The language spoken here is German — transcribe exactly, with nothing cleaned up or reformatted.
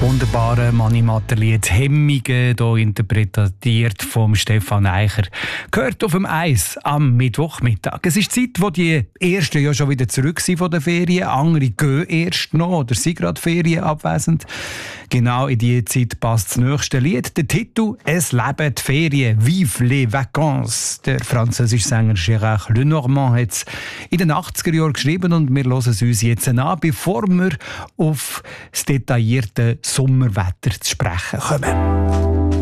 wunderbare Mani-Matter-Lied «Hemmige», hier interpretiert vom Stefan Eicher. Gehört auf dem Eis am Mittwochmittag. Es ist die Zeit, wo die Ersten ja schon wieder zurück sind von den Ferien. Andere gehen erst noch oder sind gerade ferienabwesend. Genau in diese Zeit passt das nächste Lied. Der Titel «Es leben die Ferien», «Vive les vacances». Der französische Sänger Gérard Lenormand hat es in den achtziger Jahren geschrieben und wir hören es uns jetzt an, bevor wir auf das detaillierte Sommerwetter zu sprechen kommen.